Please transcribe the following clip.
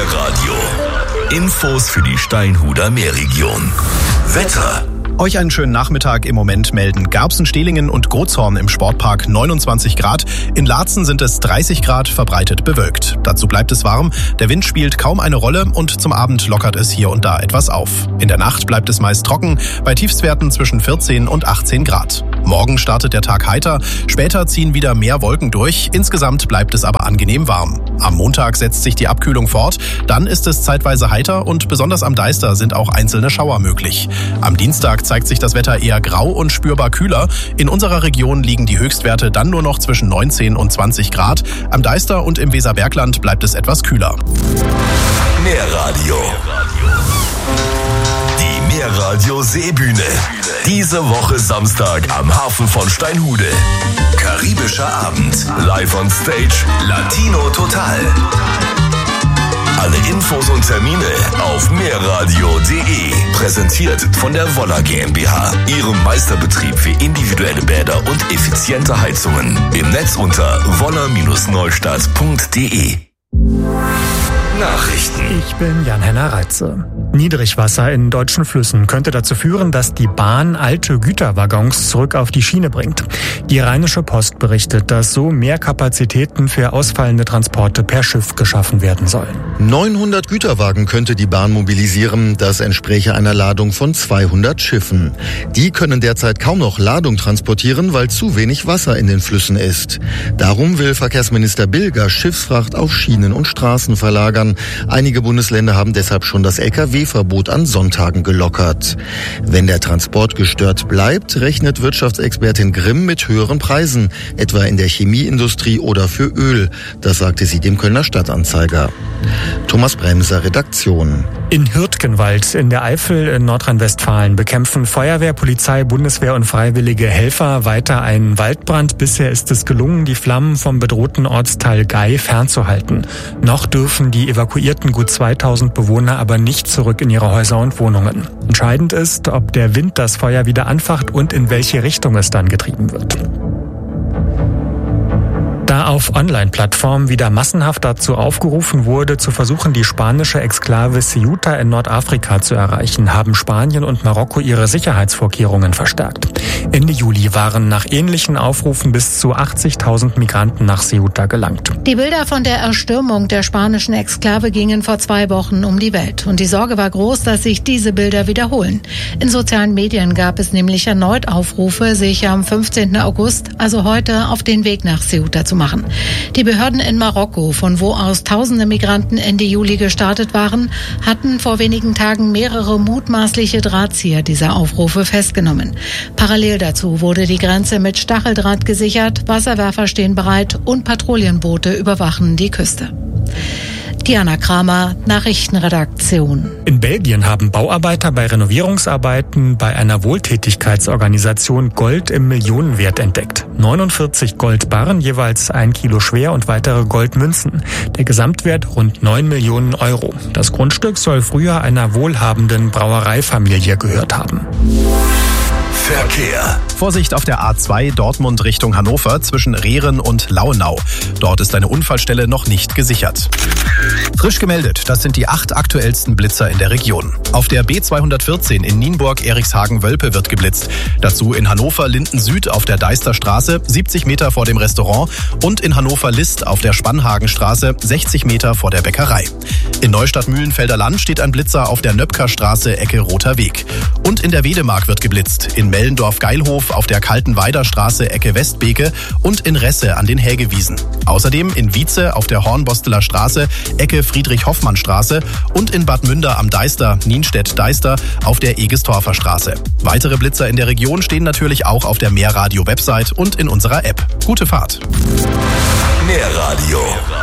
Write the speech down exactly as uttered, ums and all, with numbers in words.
Meerradio. Infos für die Steinhuder Meerregion. Wetter. Euch einen schönen Nachmittag. Im Moment melden Garbsen, Stehlingen und Grotshorn im Sportpark neunundzwanzig Grad. In Laatzen sind es dreißig Grad, verbreitet bewölkt. Dazu bleibt es warm, der Wind spielt kaum eine Rolle und zum Abend lockert es hier und da etwas auf. In der Nacht bleibt es meist trocken, bei Tiefstwerten zwischen vierzehn und achtzehn Grad. Morgen startet der Tag heiter, später ziehen wieder mehr Wolken durch, insgesamt bleibt es aber angenehm warm. Am Montag setzt sich die Abkühlung fort, dann ist es zeitweise heiter und besonders am Deister sind auch einzelne Schauer möglich. Am Dienstag zeigt sich das Wetter eher grau und spürbar kühler. In unserer Region liegen die Höchstwerte dann nur noch zwischen neunzehn und zwanzig Grad. Am Deister und im Weserbergland bleibt es etwas kühler. Meerradio. Die Meerradio Seebühne. Diese Woche Samstag am Hafen von Steinhude. Karibischer Abend. Live on Stage. Latino Total. Alle Infos und Termine auf meerradio punkt de. Präsentiert von der Woller GmbH. Ihrem Meisterbetrieb für individuelle Bäder und effiziente Heizungen. Im Netz unter woller Neustadt punkt de. Nachrichten. Ich bin Jan-Henner Reitze. Niedrigwasser in deutschen Flüssen könnte dazu führen, dass die Bahn alte Güterwaggons zurück auf die Schiene bringt. Die Rheinische Post berichtet, dass so mehr Kapazitäten für ausfallende Transporte per Schiff geschaffen werden sollen. neunhundert Güterwagen könnte die Bahn mobilisieren. Das entspräche einer Ladung von zweihundert Schiffen. Die können derzeit kaum noch Ladung transportieren, weil zu wenig Wasser in den Flüssen ist. Darum will Verkehrsminister Bilger Schiffsfracht auf Schienen und Straßen verlagern. Einige Bundesländer haben deshalb schon das L K W-Verbot an Sonntagen gelockert. Wenn der Transport gestört bleibt, rechnet Wirtschaftsexpertin Grimm mit höheren Preisen, etwa in der Chemieindustrie oder für Öl. Das sagte sie dem Kölner Stadtanzeiger. Thomas Bremser, Redaktion. In Hürtgenwald in der Eifel in Nordrhein-Westfalen bekämpfen Feuerwehr, Polizei, Bundeswehr und freiwillige Helfer weiter einen Waldbrand. Bisher ist es gelungen, die Flammen vom bedrohten Ortsteil Gei fernzuhalten. Noch dürfen die evakuierten gut zweitausend Bewohner aber nicht zurück in ihre Häuser und Wohnungen. Entscheidend ist, ob der Wind das Feuer wieder anfacht und in welche Richtung es dann getrieben wird. Da auf Online-Plattformen wieder massenhaft dazu aufgerufen wurde, zu versuchen, die spanische Exklave Ceuta in Nordafrika zu erreichen, haben Spanien und Marokko ihre Sicherheitsvorkehrungen verstärkt. Ende Juli waren nach ähnlichen Aufrufen bis zu achtzigtausend Migranten nach Ceuta gelangt. Die Bilder von der Erstürmung der spanischen Exklave gingen vor zwei Wochen um die Welt. Und die Sorge war groß, dass sich diese Bilder wiederholen. In sozialen Medien gab es nämlich erneut Aufrufe, sich am fünfzehnten August, also heute, auf den Weg nach Ceuta zu machen. Die Behörden in Marokko, von wo aus tausende Migranten Ende Juli gestartet waren, hatten vor wenigen Tagen mehrere mutmaßliche Drahtzieher dieser Aufrufe festgenommen. Parallel dazu wurde die Grenze mit Stacheldraht gesichert, Wasserwerfer stehen bereit und Patrouillenboote überwachen die Küste. Diana Kramer, Nachrichtenredaktion. In Belgien haben Bauarbeiter bei Renovierungsarbeiten bei einer Wohltätigkeitsorganisation Gold im Millionenwert entdeckt. neunundvierzig Goldbarren, jeweils ein Kilo schwer und weitere Goldmünzen. Der Gesamtwert rund neun Millionen Euro. Das Grundstück soll früher einer wohlhabenden Brauereifamilie gehört haben. Verkehr. Vorsicht auf der A zwei Dortmund Richtung Hannover zwischen Rehren und Lauenau. Dort ist eine Unfallstelle noch nicht gesichert. Frisch gemeldet, das sind die acht aktuellsten Blitzer in der Region. Auf der B zweihundertvierzehn in Nienburg-Erichshagen-Wölpe wird geblitzt. Dazu in Hannover Linden Süd auf der Deisterstraße, siebzig Meter vor dem Restaurant und in Hannover List auf der Spannhagenstraße, sechzig Meter vor der Bäckerei. In Neustadt-Mühlenfelder Land steht ein Blitzer auf der Nöpkerstraße, Ecke Roter Weg. Und in der Wedemark wird geblitzt. In Mellendorf-Geilhof auf der Kaltenweider Straße, Ecke Westbeke und in Resse an den Hägewiesen. Außerdem in Wietze auf der Hornbosteler Straße, Ecke Friedrich-Hoffmann-Straße und in Bad Münder am Deister, Nienstedt-Deister auf der Egestorfer Straße. Weitere Blitzer in der Region stehen natürlich auch auf der Meerradio-Website und in unserer App. Gute Fahrt! Meerradio.